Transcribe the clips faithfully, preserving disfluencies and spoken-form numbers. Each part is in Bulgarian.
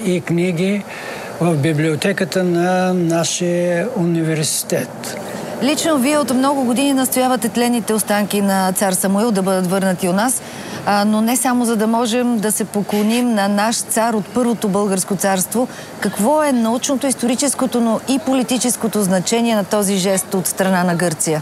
и книги в библиотеката на нашия университет. Лично вие от много години настоявате тленните останки на цар Самуил да бъдат върнати у нас, но не само за да можем да се поклоним на наш цар от Първото българско царство. Какво е научното, историческото, но и политическото значение на този жест от страна на Гърция?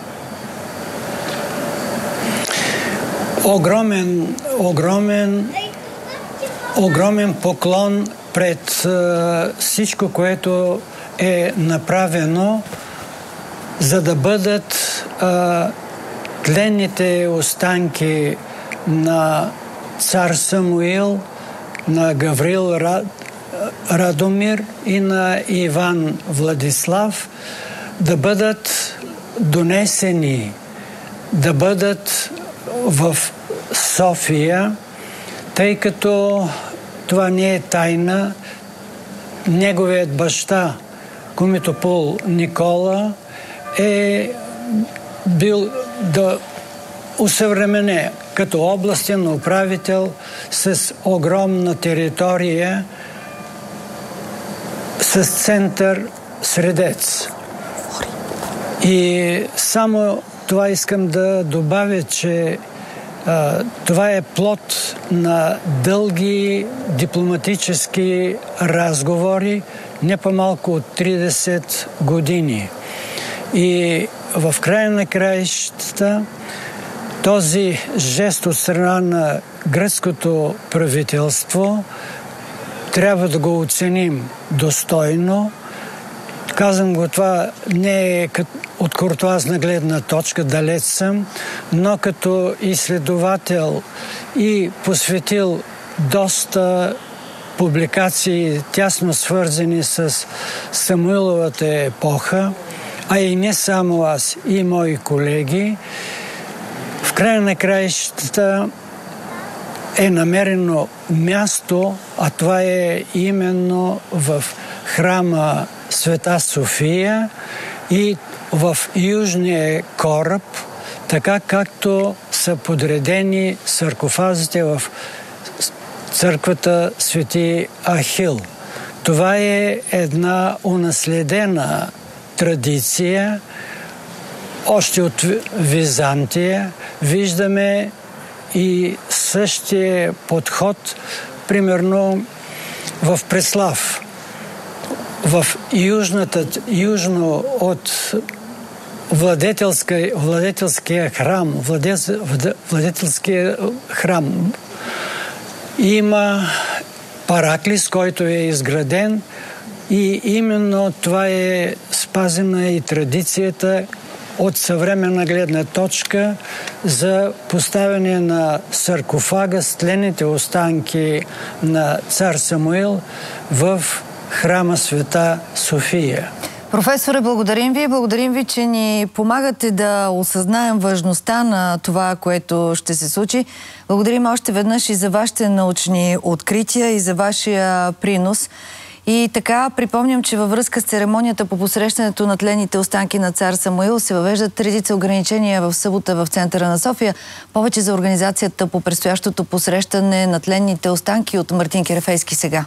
Огромен, огромен, огромен поклон пред всичко, което е направено, за да бъдат а, тленните останки на цар Самуил, на Гаврил Радомир и на Иван Владислав да бъдат донесени, да бъдат в София, тъй като това не е тайна. Неговият баща, Комитопол Никола, е бил да усъвремене като областен управител с огромна територия, с център Средец. И само това искам да добавя, че а, това е плод на дълги дипломатически разговори, не по-малко от тридесет години. И в края на краищата този жест от страна на гръцкото правителство трябва да го оценим достойно. Казвам го това не е от куртоазна гледна точка, далеч съм, но като изследовател и посветил доста публикации, тясно свързани с Самуиловата епоха, а и не само аз, и мои колеги, в края на краищата е намерено място, а това е именно в храма Света София и в южния кораб, така както са подредени саркофазите в църквата Свети Ахил. Това е една унаследена традиция. Още от Византия виждаме и същия подход, примерно в Преслав. В южната, южно от владетелска, владетелския храм, владетел, владетелския храм има параклис, който е изграден, и именно това е спазена и традицията от съвременна гледна точка за поставяне на саркофага с тленните останки на цар Самуил в храма Света София. Професоре, благодарим ви. Благодарим ви, че ни помагате да осъзнаем важността на това, което ще се случи. Благодарим още веднъж и за вашите научни открития и за вашия принос. И така, припомням, че във връзка с церемонията по посрещането на тленните останки на цар Самуил се въвеждат редица ограничения в събота в центъра на София. Повече за организацията по предстоящото посрещане на тленните останки от Мартин Кирефейски сега.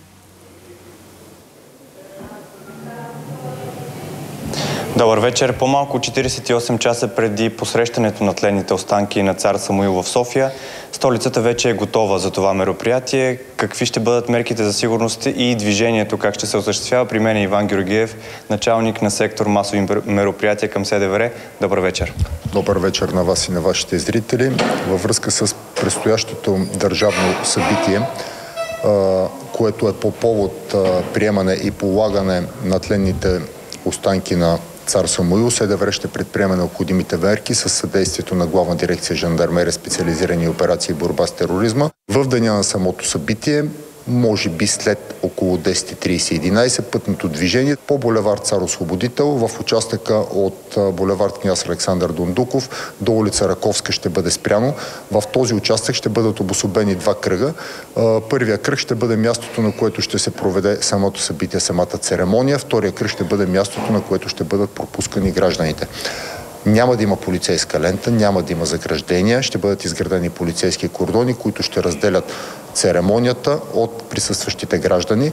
Добър вечер. По-малко четиридесет и осем часа преди посрещането на тленните останки на цар Самуил в София, столицата вече е готова за това мероприятие. Какви ще бъдат мерките за сигурност и движението, как ще се осъществява? При мен е Иван Георгиев, началник на сектор масови мероприятия към СДВР. Добър вечер. Добър вечер на вас и на вашите зрители. Във връзка с предстоящото държавно събитие, което е по повод приемане и полагане на тленните останки на цар Самуил, СДВР ще предприеме необходимите мерки с съдействието на Главна дирекция Жандармерия, специализирани операции и борба с тероризма. В деня на самото събитие, може би след около десет и тридесет и единадесет, пътното движение по булевард Цар Освободител в участъка от булевард Княз Александър Дондуков до улица Раковска ще бъде спряно. В този участък ще бъдат обособени два кръга. Първия кръг ще бъде мястото, на което ще се проведе самото събитие, самата церемония. Втория кръг ще бъде мястото, на което ще бъдат пропускани гражданите. Няма да има полицейска лента, няма да има заграждения, ще бъдат изградени полицейски кордони, които ще разделят церемонията от присъстващите граждани.